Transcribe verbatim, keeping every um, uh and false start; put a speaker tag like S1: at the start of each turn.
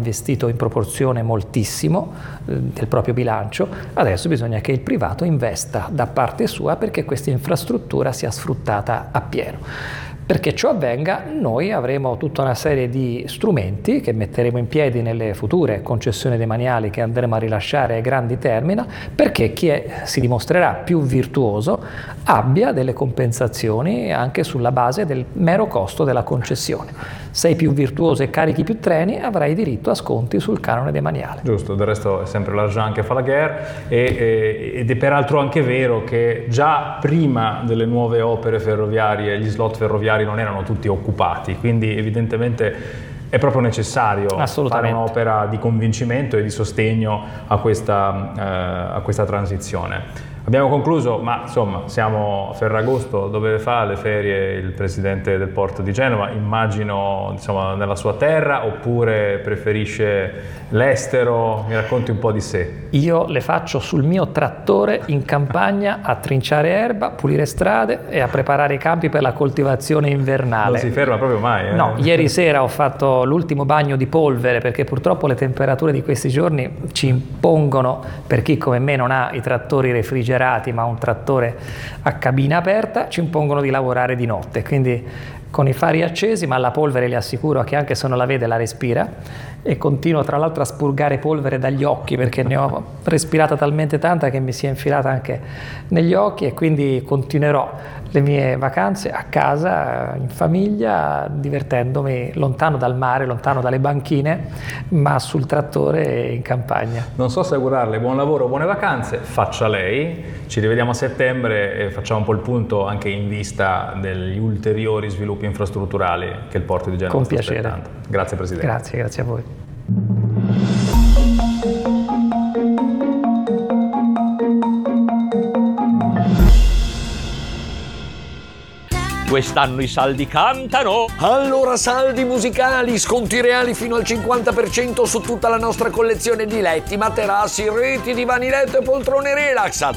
S1: investito in proporzione moltissimo eh, del proprio bilancio, adesso bisogna che il privato investa da parte sua perché questa infrastruttura sia sfruttata appieno. Perché ciò avvenga, noi avremo tutta una serie di strumenti che metteremo in piedi nelle future concessioni demaniali che andremo a rilasciare ai grandi terminal, perché chi è, si dimostrerà più virtuoso abbia delle compensazioni anche sulla base del mero costo della concessione. Sei più virtuoso e carichi più treni, avrai diritto a sconti sul canone demaniale.
S2: Giusto, del resto è sempre l'argent che fa la guerre e, e, ed è peraltro anche vero che già prima delle nuove opere ferroviarie gli slot ferroviari non erano tutti occupati, quindi evidentemente è proprio necessario fare un'opera di convincimento e di sostegno a questa, eh, a questa transizione. Abbiamo concluso, ma insomma siamo a Ferragosto, dove fa le ferie il presidente del porto di Genova? Immagino insomma nella sua terra, oppure preferisce l'estero? Mi racconti un po' di sé.
S1: Io le faccio sul mio trattore in campagna a trinciare erba, pulire strade e a preparare i campi per la coltivazione invernale.
S2: Non si ferma proprio mai, eh?
S1: No, ieri sera ho fatto l'ultimo bagno di polvere perché purtroppo le temperature di questi giorni ci impongono, per chi come me non ha i trattori refrigerati ma un trattore a cabina aperta, ci impongono di lavorare di notte, quindi con i fari accesi, ma la polvere le assicuro che anche se non la vede la respira, e continuo tra l'altro a spurgare polvere dagli occhi perché ne ho respirata talmente tanta che mi si è infilata anche negli occhi, e quindi continuerò le mie vacanze a casa, in famiglia, divertendomi lontano dal mare, lontano dalle banchine, ma sul trattore e in campagna.
S2: Non so se augurarle buon lavoro, buone vacanze, faccia lei. Ci rivediamo a settembre e facciamo un po' il punto anche in vista degli ulteriori sviluppi infrastrutturali che il porto di Genova
S1: Con
S2: sta
S1: piacere.
S2: aspettando. Grazie Presidente.
S1: Grazie, grazie a voi.
S3: Quest'anno i saldi cantano!
S4: Allora saldi musicali, sconti reali fino al cinquanta per cento su tutta la nostra collezione di letti, materassi, reti, divani letto e poltrone relax.